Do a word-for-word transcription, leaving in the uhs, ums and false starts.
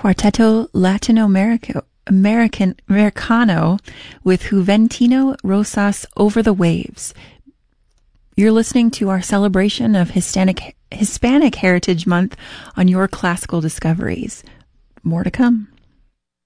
Cuarteto Latino America, American Americano with Juventino Rosas Over the Waves. You're listening to our celebration of Hispanic Hispanic Heritage Month on Your Classical Discoveries. More to come.